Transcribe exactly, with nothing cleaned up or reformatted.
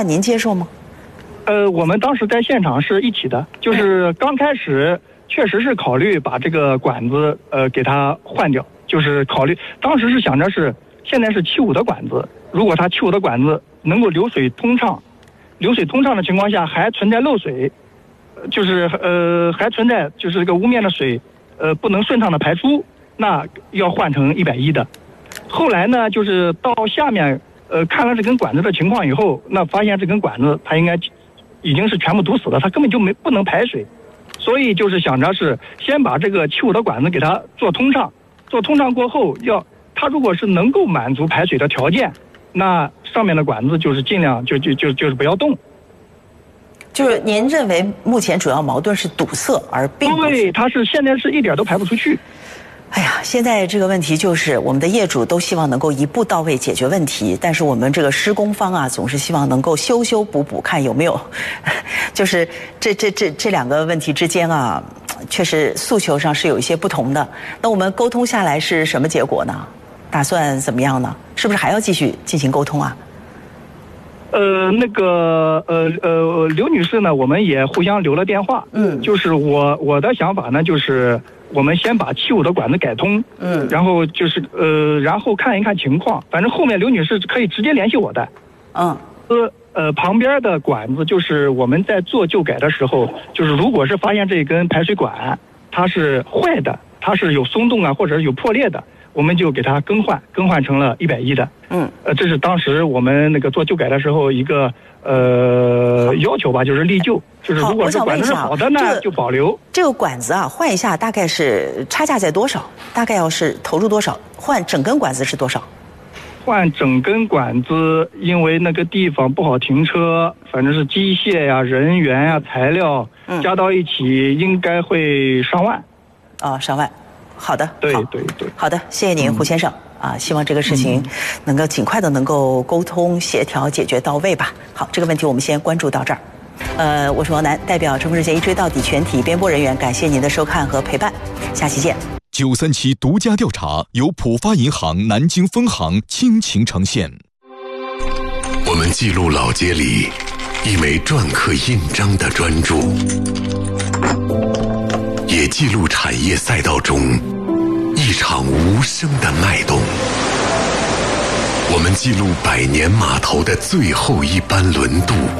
案您接受吗？ 呃，我们当时在现场是一起的，就是刚开始确实是考虑把这个管子呃给它换掉，就是考虑当时是想着是现在是七五的管子，如果它七五的管子能够流水通畅，流水通畅的情况下还存在漏水，就是呃还存在就是这个屋面的水呃不能顺畅的排出，那要换成一百一的。后来呢，就是到下面呃看了这根管子的情况以后，那发现这根管子它应该已经是全部堵死了，它根本就没不能排水，所以就是想着是先把这个七五的管子给它做通畅，做通畅过后，要它如果是能够满足排水的条件，那上面的管子就是尽量就就就就是不要动。 就是您认为目前主要矛盾是堵塞，而并不是对，它是现在是一点都排不出去。 哎呀，现在这个问题就是我们的业主都希望能够一步到位解决问题，但是我们这个施工方啊，总是希望能够修修补补，看有没有，就是这这这这两个问题之间啊，确实诉求上是有一些不同的。那我们沟通下来是什么结果呢？打算怎么样呢？是不是还要继续进行沟通啊？ 呃，那个呃呃，刘女士呢，我们也互相留了电话。嗯，就是我我的想法呢，就是我们先把七五的管子改通。嗯，然后就是呃，然后看一看情况，反正后面刘女士可以直接联系我的。嗯，呃呃，旁边的管子就是我们在做旧改的时候，就是如果是发现这根排水管它是坏的，它是有松动啊，或者是有破裂的，我们就给它更换，更换成了一百一的。嗯，呃，这是当时我们那个做旧改的时候一个呃要求吧，就是立旧，就是如果是管子是好的呢，就保留。 这个管子啊，换一下大概是差价在多少？大概要是投入多少？换整根管子是多少？ 换整根管子，因为那个地方不好停车，反正是机械呀、人员呀、材料、嗯、加到一起，应该会上万。 啊、哦，上万。好的， 对对对， 好的，谢谢您，嗯、胡先生啊，希望这个事情能够尽快的能够沟通协调解决到位吧。好，这个问题我们先关注到这儿。呃，我是王楠，代表《乘风热线》一追到底全体编播人员，感谢您的收看和陪伴，下期见。 九三七独家调查由浦发银行南京分行倾情呈现。 我们记录老街里一枚篆刻印章的专注，也记录产业赛道中一场无声的脉动。我们记录百年码头的最后一班轮渡，